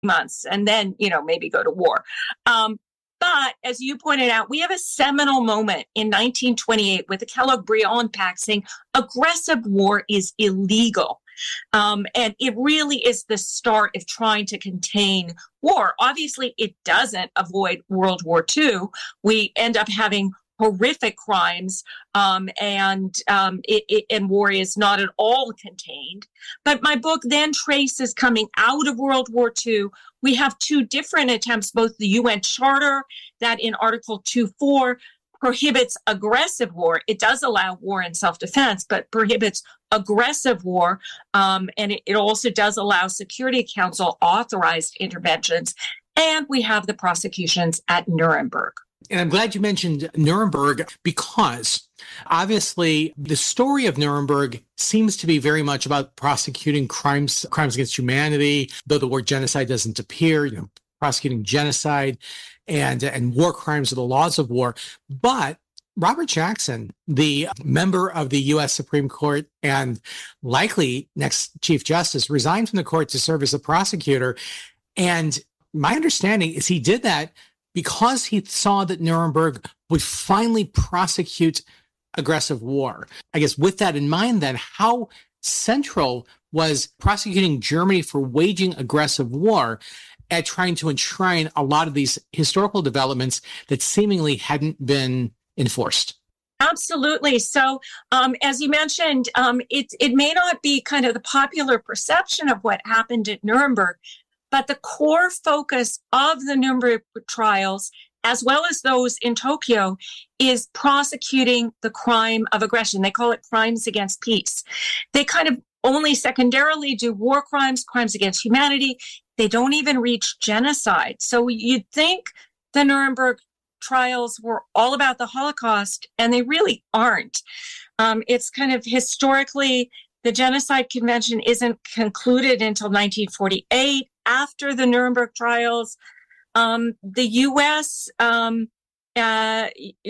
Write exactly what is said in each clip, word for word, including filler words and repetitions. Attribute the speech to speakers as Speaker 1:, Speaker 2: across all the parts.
Speaker 1: months and then, you know, maybe go to war. Um, but as you pointed out, we have a seminal moment in nineteen twenty-eight with the Kellogg-Briand Pact saying aggressive war is illegal. Um, and it really is the start of trying to contain war. Obviously, it doesn't avoid World War Two. We end up having horrific crimes, um, and um, it, it, and war is not at all contained. But my book then traces coming out of World War Two. We have two different attempts, both the U N Charter that in Article two point four prohibits aggressive war. It does allow war in self-defense, but prohibits aggressive war. Um, and it, it also does allow Security Council authorized interventions. And we have the prosecutions at Nuremberg.
Speaker 2: And I'm glad you mentioned Nuremberg because obviously the story of Nuremberg seems to be very much about prosecuting crimes, crimes against humanity, though the word genocide doesn't appear, you know, prosecuting genocide and, and war crimes or the laws of war. But Robert Jackson, the member of the U S Supreme Court and likely next Chief Justice, resigned from the court to serve as a prosecutor. And my understanding is he did that because he saw that Nuremberg would finally prosecute aggressive war. I guess with that in mind, then, how central was prosecuting Germany for waging aggressive war at trying to enshrine a lot of these historical developments that seemingly hadn't been enforced?
Speaker 1: Absolutely. So, um, as you mentioned, um, it, it may not be kind of the popular perception of what happened at Nuremberg, but the core focus of the Nuremberg trials, as well as those in Tokyo, is prosecuting the crime of aggression. They call it crimes against peace. They kind of only secondarily do war crimes, crimes against humanity. They don't even reach genocide. So you'd think the Nuremberg trials were all about the Holocaust, and they really aren't. Um, it's kind of historically, the Genocide Convention isn't concluded until nineteen forty-eight. After the Nuremberg trials, um, the U S um, uh,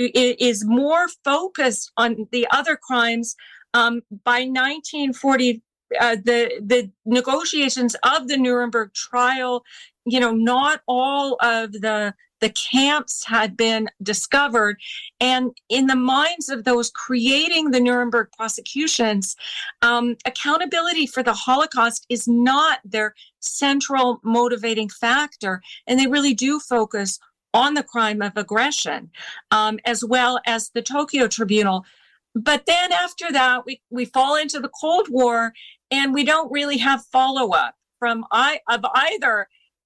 Speaker 1: is more focused on the other crimes. Um, by nineteen forty, uh, the the negotiations of the Nuremberg trial, you know, not all of the the camps had been discovered. And in the minds of those creating the Nuremberg prosecutions, um, accountability for the Holocaust is not their central motivating factor. And they really do focus on the crime of aggression, um, as well as the Tokyo Tribunal. But then after that, we, we fall into the Cold War, and we don't really have follow-up from I, of either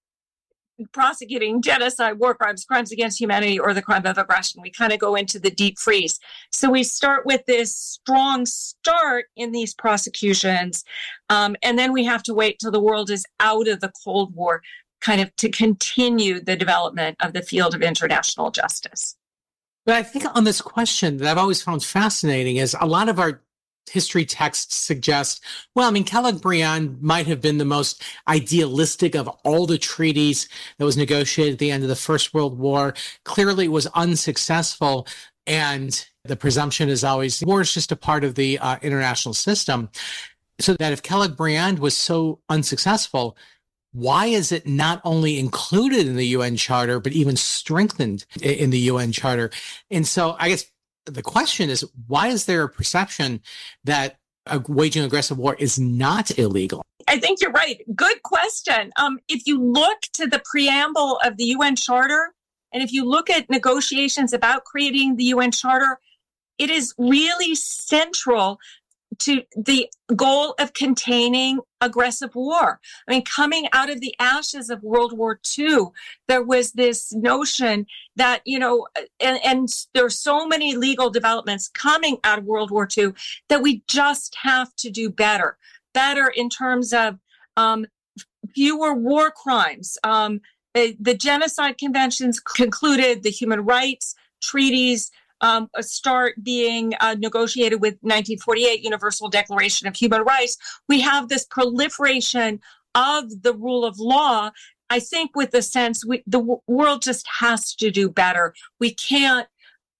Speaker 1: prosecuting genocide, war crimes, crimes against humanity, or the crime of aggression. We kind of go into the deep freeze. So we start with this strong start in these prosecutions, um, and then we have to wait till the world is out of the Cold War, kind of to continue the development of the field of international justice.
Speaker 2: But I think on this question that I've always found fascinating is a lot of our history texts suggest, well, I mean, Kellogg-Briand might have been the most idealistic of all the treaties that was negotiated at the end of the First World War. Clearly, it was unsuccessful. And the presumption is always war is just a part of the uh, international system. So that if Kellogg-Briand was so unsuccessful, why is it not only included in the U N Charter, but even strengthened in the U N Charter? And so I guess the question is, why is there a perception that uh, waging aggressive war is not illegal?
Speaker 1: I think you're right. Good question. Um, if you look to the preamble of the U N Charter, and if you look at negotiations about creating the U N Charter, it is really central to the goal of containing aggressive war. I mean, coming out of the ashes of World War Two, there was this notion that, you know, and, and there are so many legal developments coming out of World War Two that we just have to do better, better in terms of um, fewer war crimes. Um, the, the Genocide Conventions concluded, the human rights treaties Um, start being uh, negotiated with nineteen forty-eight Universal Declaration of Human Rights. We have this proliferation of the rule of law. I think with the sense we, the w- world just has to do better. We can't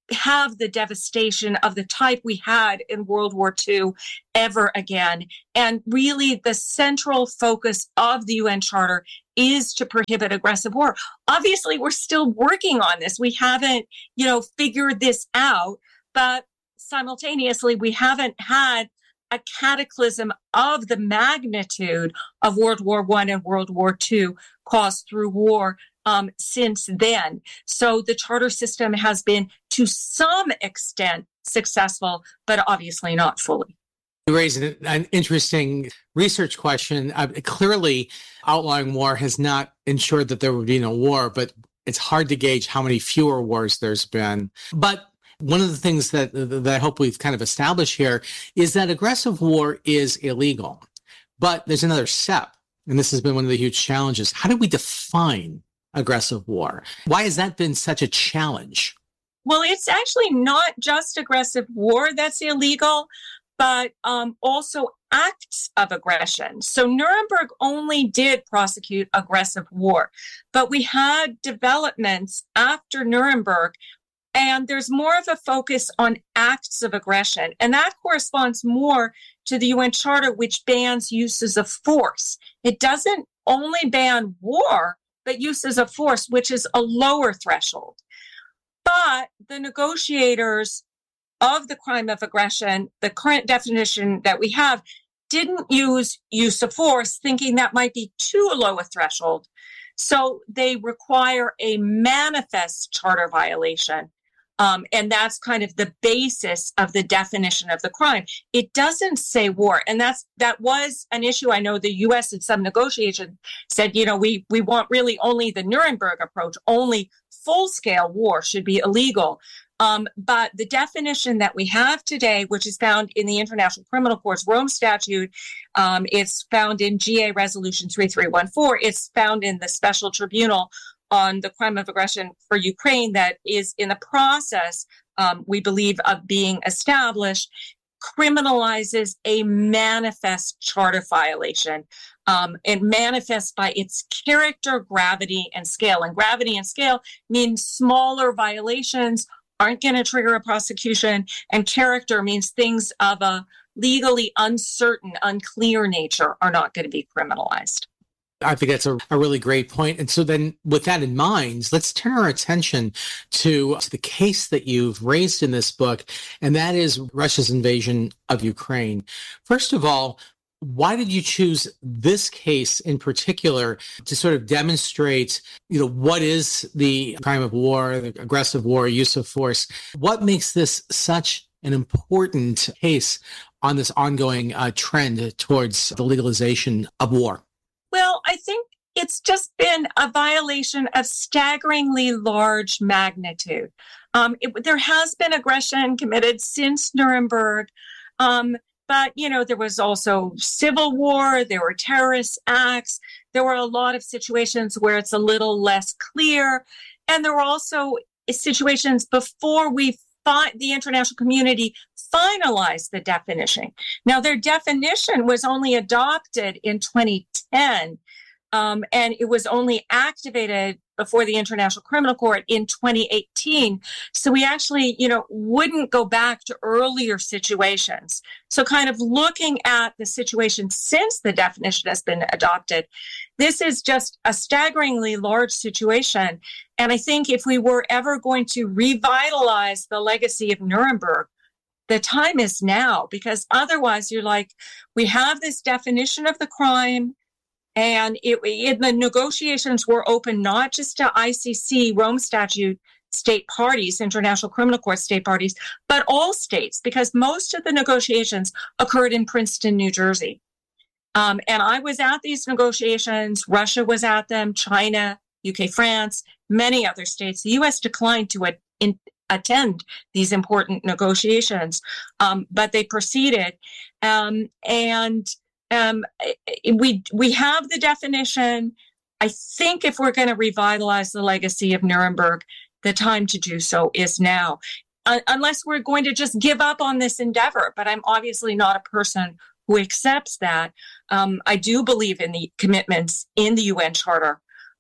Speaker 1: have the devastation of the type we had in World War Two ever again. And really, the central focus of the U N Charter is to prohibit aggressive war. Obviously, we're still working on this. We haven't, you know, figured this out, but simultaneously, we haven't had a cataclysm of the magnitude of World War One and World War Two caused through war um, since then. So the charter system has been, to some extent, successful, but obviously not fully.
Speaker 2: You raise an, an interesting research question. Uh, clearly, outlawing war has not ensured that there would be no war, but it's hard to gauge how many fewer wars there's been. But one of the things that, that I hope we've kind of established here is that aggressive war is illegal. But there's another step, and this has been one of the huge challenges. How do we define aggressive war? Why has that been such a challenge?
Speaker 1: Well, it's actually not just aggressive war that's illegal, but um, also acts of aggression. So Nuremberg only did prosecute aggressive war, but we had developments after Nuremberg, and there's more of a focus on acts of aggression. And that corresponds more to the U N Charter, which bans uses of force. It doesn't only ban war, but uses of force, which is a lower threshold. But the negotiators of the crime of aggression, the current definition that we have, didn't use use of force, thinking that might be too low a threshold. So they require a manifest charter violation. Um, and that's kind of the basis of the definition of the crime. It doesn't say war. And that's that was an issue. I know the U S in some negotiations said, you know, we, we want really only the Nuremberg approach, only full-scale war should be illegal. Um, but the definition that we have today, which is found in the International Criminal Court's Rome Statute, um, it's found in G A Resolution three three one four, it's found in the Special Tribunal on the crime of aggression for Ukraine that is in the process, um, we believe, of being established, criminalizes a manifest charter violation. Um, and manifests by its character, gravity, and scale. And gravity and scale mean smaller violations aren't going to trigger a prosecution, and character means things of a legally uncertain, unclear nature are not going to be criminalized.
Speaker 2: I think that's a, a really great point. And so then with that in mind, let's turn our attention to, to the case that you've raised in this book, and that is Russia's invasion of Ukraine. First of all, why did you choose this case in particular to sort of demonstrate, you know, what is the crime of war, the aggressive war, use of force? What makes this such an important case on this ongoing uh, trend towards the legalization of war?
Speaker 1: Well, I think it's just been a violation of staggeringly large magnitude. Um, it, there has been aggression committed since Nuremberg, um, but, you know, there was also civil war, there were terrorist acts, there were a lot of situations where it's a little less clear, and there were also situations before we fi- the international community finalized the definition. Now, their definition was only adopted in twenty ten, um, and it was only activated before the International Criminal Court in twenty eighteen. So we actually, you know, wouldn't go back to earlier situations. So kind of looking at the situation since the definition has been adopted, this is just a staggeringly large situation. And I think if we were ever going to revitalize the legacy of Nuremberg, the time is now, because otherwise you're like, we have this definition of the crime, and it, it, the negotiations were open not just to I C C, Rome Statute state parties, International Criminal Court state parties, but all states, because most of the negotiations occurred in Princeton, New Jersey. Um, and I was at these negotiations. Russia was at them, China, U K, France, many other states. The U S declined to a, in, attend these important negotiations, um, but they proceeded. Um, and Um, we we have the definition. I think if we're going to revitalize the legacy of Nuremberg, the time to do so is now, uh, unless we're going to just give up on this endeavor. But I'm obviously not a person who accepts that. Um, I do believe in the commitments in the U N Charter,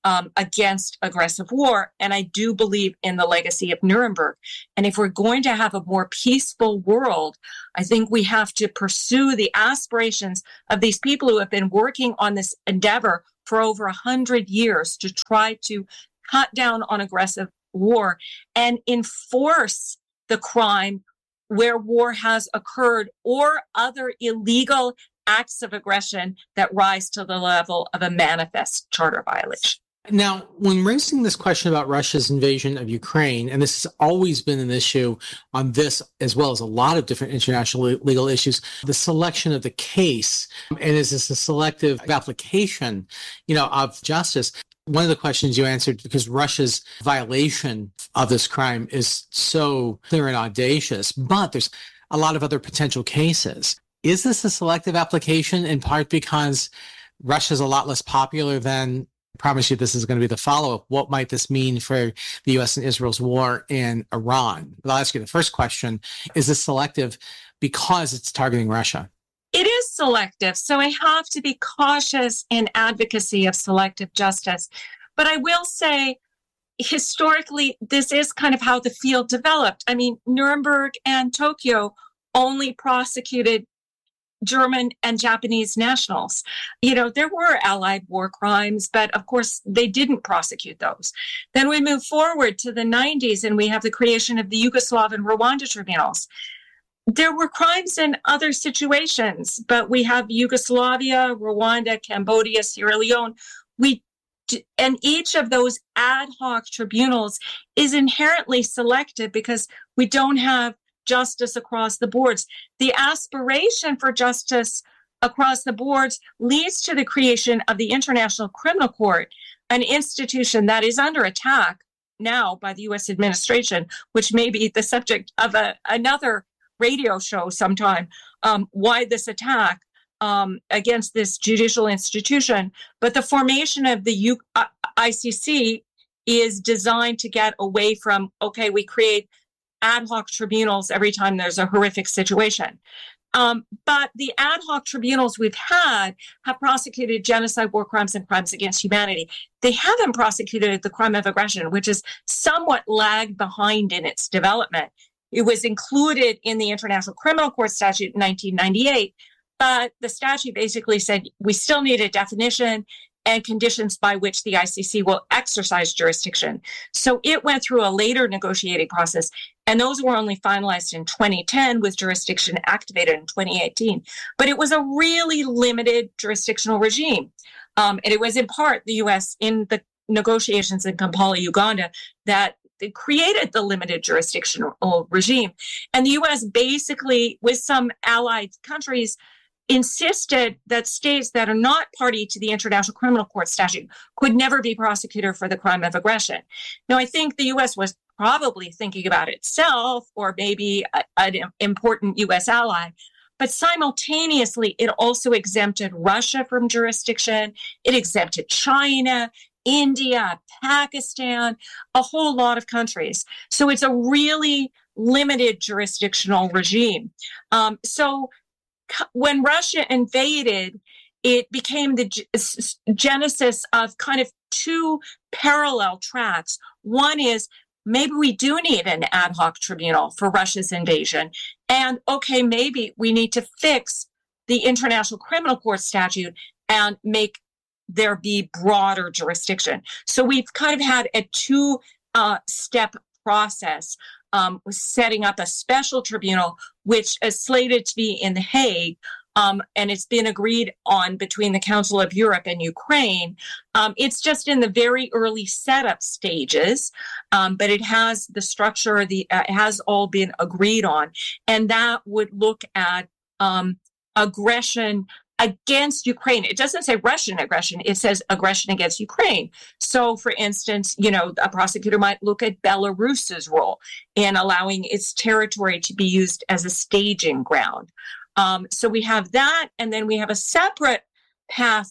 Speaker 1: um, against aggressive war. And I do believe in the legacy of Nuremberg. And if we're going to have a more peaceful world, I think we have to pursue the aspirations of these people who have been working on this endeavor for over a hundred years to try to cut down on aggressive war and enforce the crime where war has occurred or other illegal acts of aggression that rise to the level of a manifest charter violation.
Speaker 2: Now, when raising this question about Russia's invasion of Ukraine, and this has always been an issue on this as well as a lot of different international legal issues, the selection of the case, and is this a selective application, you know, of justice? One of the questions you answered, because Russia's violation of this crime is so clear and audacious, but there's a lot of other potential cases. Is this a selective application in part because Russia's a lot less popular than, I promise you this is going to be the follow-up, what might this mean for the U S and Israel's war in Iran? But I'll ask you the first question. Is this selective because it's targeting Russia?
Speaker 1: It is selective, so I have to be cautious in advocacy of selective justice. But I will say, historically, this is kind of how the field developed. I mean, Nuremberg and Tokyo only prosecuted German and Japanese nationals. You know, there were Allied war crimes, but of course, they didn't prosecute those. Then we move forward to the nineties, and we have the creation of the Yugoslav and Rwanda tribunals. There were crimes in other situations, but we have Yugoslavia, Rwanda, Cambodia, Sierra Leone. We, and each of those ad hoc tribunals is inherently selective because we don't have justice across the boards. The aspiration for justice across the boards leads to the creation of the International Criminal Court, an institution that is under attack now by the U S administration, which may be the subject of a, another radio show sometime, um, why this attack um, against this judicial institution. But the formation of the U- I C C is designed to get away from, okay, we create ad hoc tribunals every time there's a horrific situation. Um, but the ad hoc tribunals we've had have prosecuted genocide, war crimes, and crimes against humanity. They haven't prosecuted the crime of aggression, which is somewhat lagged behind in its development. It was included in the International Criminal Court statute in nineteen ninety-eight, but the statute basically said we still need a definition and conditions by which the I C C will exercise jurisdiction. So it went through a later negotiating process, and those were only finalized in twenty ten with jurisdiction activated in twenty eighteen. But it was a really limited jurisdictional regime. Um, and it was in part the U S in the negotiations in Kampala, Uganda, that they created the limited jurisdictional regime. And the U S basically, with some allied countries, insisted that states that are not party to the International Criminal Court statute could never be prosecuted for the crime of aggression. Now, I think the U S was probably thinking about itself or maybe a, an important U S ally, but simultaneously, it also exempted Russia from jurisdiction. It exempted China, India, Pakistan, a whole lot of countries. So it's a really limited jurisdictional regime. Um, so when Russia invaded, it became the g- genesis of kind of two parallel tracks. One is maybe we do need an ad hoc tribunal for Russia's invasion. And okay, maybe we need to fix the International Criminal Court statute and make there be broader jurisdiction. So we've kind of had a two-step uh, process, um, setting up a special tribunal, which is slated to be in The Hague, um, and it's been agreed on between the Council of Europe and Ukraine. Um, it's just in the very early setup stages, um, but it has the structure, the uh, it has all been agreed on, and that would look at um, aggression against Ukraine. It doesn't say Russian aggression. It says aggression against Ukraine. So, for instance, you know, a prosecutor might look at Belarus's role in allowing its territory to be used as a staging ground. Um, so we have that, and then we have a separate path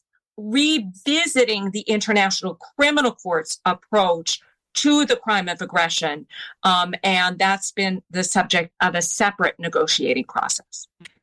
Speaker 1: revisiting the International Criminal Court's approach to the crime of aggression. Um, and that's been the subject of a separate negotiating process.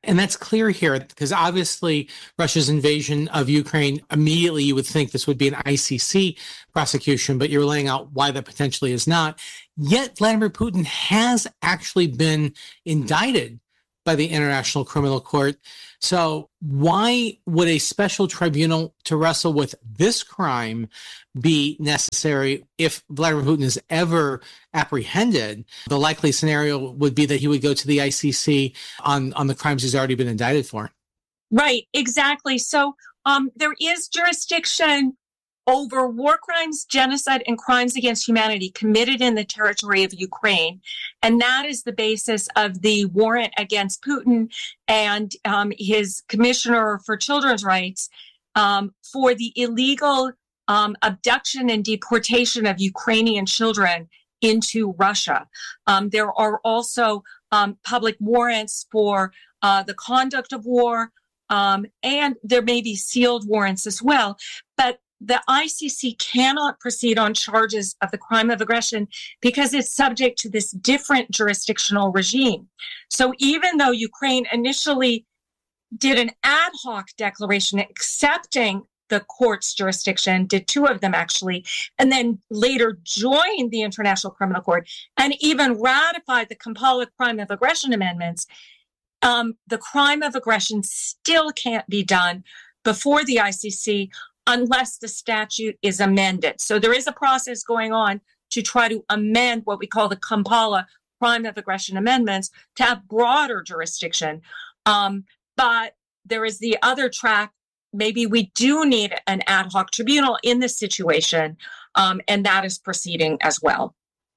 Speaker 2: And that's clear here because obviously Russia's invasion of Ukraine, immediately you would think this would be an I C C prosecution, but you're laying out why that potentially is not. Yet Vladimir Putin has actually been indicted by the International Criminal Court. So why would a special tribunal to wrestle with this crime be necessary if Vladimir Putin is ever apprehended? The likely scenario would be that he would go to the I C C on, on the crimes he's already been indicted for.
Speaker 1: Right, exactly. So um, there is jurisdiction over war crimes, genocide, and crimes against humanity committed in the territory of Ukraine. And that is the basis of the warrant against Putin and um, his commissioner for children's rights um, for the illegal um, abduction and deportation of Ukrainian children into Russia. Um, there are also um, public warrants for uh, the conduct of war, um, and there may be sealed warrants as well. But the I C C cannot proceed on charges of the crime of aggression because it's subject to this different jurisdictional regime. So even though Ukraine initially did an ad hoc declaration accepting the court's jurisdiction, did two of them actually, and then later joined the International Criminal Court and even ratified the Kampala crime of aggression amendments, um, the crime of aggression still can't be done before the I C C unless the statute is amended. So there is a process going on to try to amend what we call the Kampala crime of aggression amendments to have broader jurisdiction. Um, but there is the other track. Maybe we do need an ad hoc tribunal in this situation, um, and that is proceeding as well.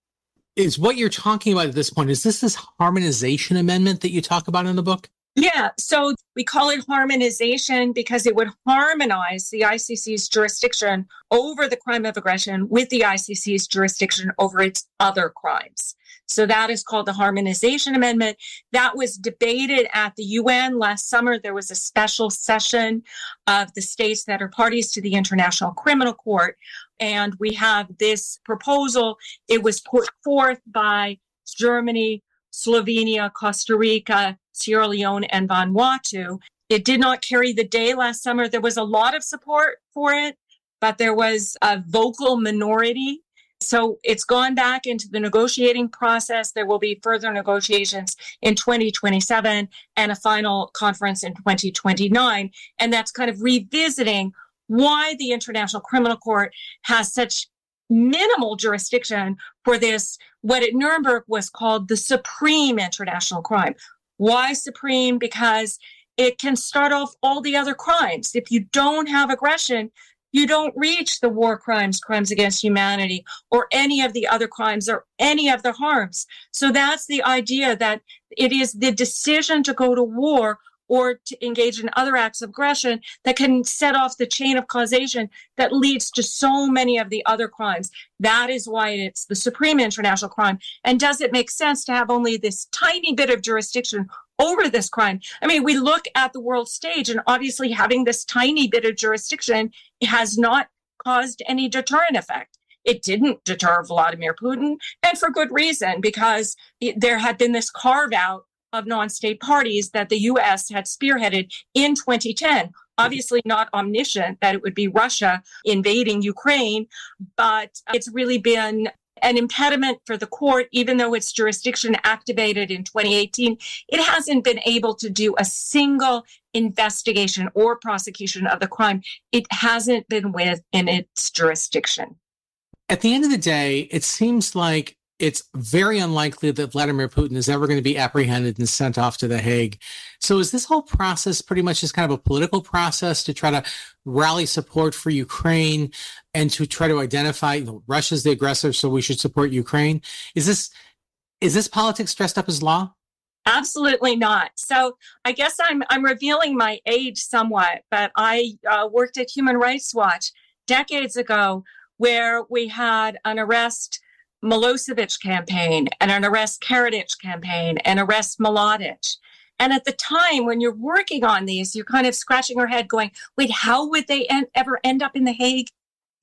Speaker 2: Is what you're talking about at this point, is this this harmonization amendment that you talk about in the book?
Speaker 1: Yeah, so we call it harmonization because it would harmonize the I C C's jurisdiction over the crime of aggression with the I C C's jurisdiction over its other crimes. So that is called the Harmonization Amendment. That was debated at the U N last summer. There was a special session of the states that are parties to the International Criminal Court. And we have this proposal. It was put forth by Germany, Slovenia, Costa Rica, Sierra Leone, and Vanuatu. It did not carry the day last summer. There was a lot of support for it, but there was a vocal minority. So it's gone back into the negotiating process. There will be further negotiations in twenty twenty-seven and a final conference in twenty twenty-nine. And that's kind of revisiting why the International Criminal Court has such minimal jurisdiction for this, what at Nuremberg was called the supreme international crime. Why supreme? Because it can start off all the other crimes. If you don't have aggression, you don't reach the war crimes, crimes against humanity, or any of the other crimes or any of the harms. So that's the idea, that it is the decision to go to war or to engage in other acts of aggression that can set off the chain of causation that leads to so many of the other crimes. That is why it's the supreme international crime. And does it make sense to have only this tiny bit of jurisdiction over this crime? I mean, we look at the world stage, and obviously having this tiny bit of jurisdiction has not caused any deterrent effect. It didn't deter Vladimir Putin, and for good reason, because it, there had been this carve out of non-state parties that the U S had spearheaded in twenty ten. Obviously not omniscient that it would be Russia invading Ukraine, but it's really been an impediment for the court. Even though its jurisdiction activated in twenty eighteen, it hasn't been able to do a single investigation or prosecution of the crime. It hasn't been within its jurisdiction.
Speaker 2: At the end of the day, it seems like it's very unlikely that Vladimir Putin is ever going to be apprehended and sent off to The Hague. So is this whole process pretty much just kind of a political process to try to rally support for Ukraine and to try to identify, you know, Russia's the aggressor, so we should support Ukraine? Is this is this politics dressed up as law?
Speaker 1: Absolutely not. So I guess I'm I'm revealing my age somewhat, but I uh, worked at Human Rights Watch decades ago, where we had an arrest Milosevic campaign and an arrest Karadzic campaign and arrest Mladic. And at the time when you're working on these, you're kind of scratching your head going, wait, how would they en- ever end up in The Hague?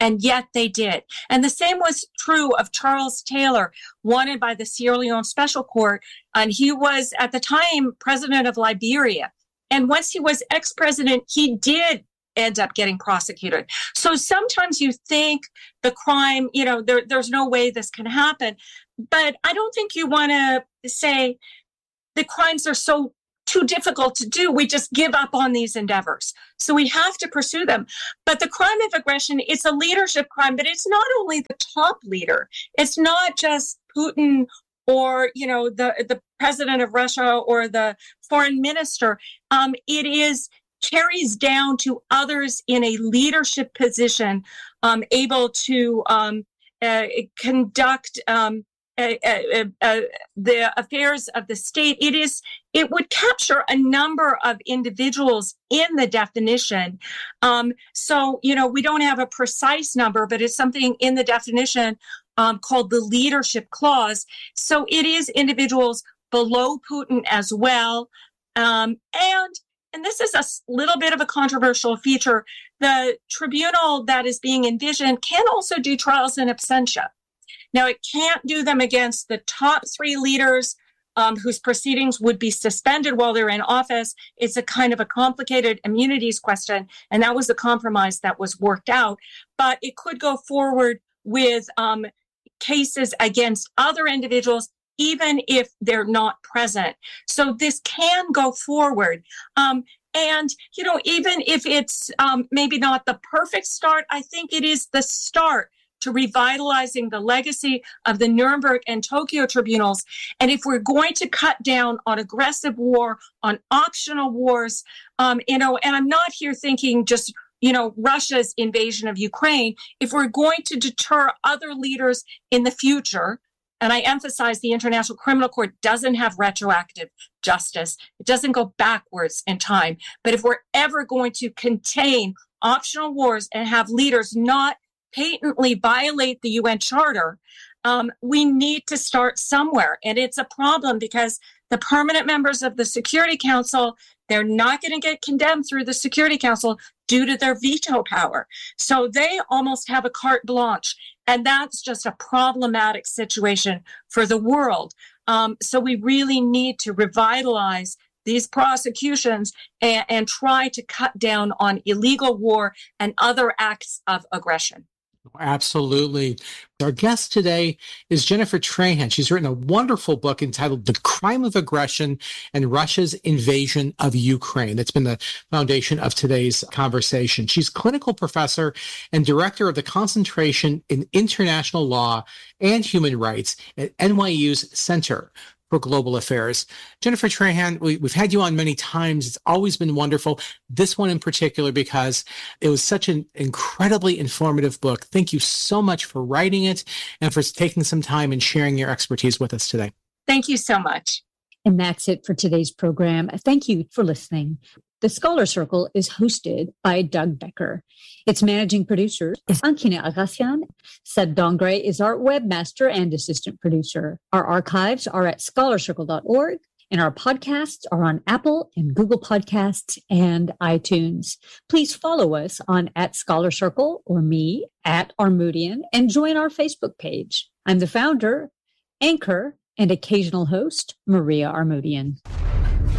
Speaker 1: And yet they did. And the same was true of Charles Taylor, wanted by the Sierra Leone Special Court. And he was, at the time, president of Liberia. And once he was ex-president, he did end up getting prosecuted. So sometimes you think the crime, you know, there, there's no way this can happen. But I don't think you want to say the crimes are so too difficult to do. We just give up on these endeavors. So we have to pursue them. But the crime of aggression, it's a leadership crime, but it's not only the top leader. It's not just Putin or, you know, the, the president of Russia or the foreign minister. Um, it is carries down to others in a leadership position, um, able to um, uh, conduct um, Uh, uh, uh, the affairs of the state. It is, it would capture a number of individuals in the definition. Um, so, you know, we don't have a precise number, but it's something in the definition um, called the leadership clause. So it is individuals below Putin as well. Um, and And this is a little bit of a controversial feature. The tribunal that is being envisioned can also do trials in absentia. Now, it can't do them against the top three leaders um, whose proceedings would be suspended while they're in office. It's a kind of a complicated immunities question, and that was the compromise that was worked out. But it could go forward with um, cases against other individuals, even if they're not present. So this can go forward. Um, and, you know, even if it's um, maybe not the perfect start, I think it is the start to revitalizing the legacy of the Nuremberg and Tokyo tribunals. And if we're going to cut down on aggressive war, on optional wars, um, you know, and I'm not here thinking just, you know, Russia's invasion of Ukraine. If we're going to deter other leaders in the future, and I emphasize the International Criminal Court doesn't have retroactive justice. It doesn't go backwards in time. But if we're ever going to contain optional wars and have leaders not patently violate the U N Charter, um, we need to start somewhere. And it's a problem because the permanent members of the Security Council, they're not going to get condemned through the Security Council due to their veto power. So they almost have a carte blanche. And that's just a problematic situation for the world. Um, so we really need to revitalize these prosecutions and, and try to cut down on illegal war and other acts of aggression.
Speaker 2: Absolutely. Our guest today is Jennifer Trahan. She's written a wonderful book entitled The Crime of Aggression and Russia's Invasion of Ukraine. That's been the foundation of today's conversation. She's clinical professor and director of the Concentration in International Law and Human Rights at N Y U's Center for Global Affairs. Jennifer Trahan, we, we've had you on many times. It's always been wonderful. This one in particular, because it was such an incredibly informative book. Thank you so much for writing it and for taking some time and sharing your expertise with us today.
Speaker 1: Thank you so much.
Speaker 3: And that's it for today's program. Thank you for listening. The Scholar Circle is hosted by Doug Becker. Its managing producer is Ankina Agassian. Seb Dongre is our webmaster and assistant producer. Our archives are at scholar circle dot org, and our podcasts are on Apple and Google Podcasts and iTunes. Please follow us on at Scholar Circle or me at Armoudian and join our Facebook page. I'm the founder, anchor, and occasional host, Maria Armoudian.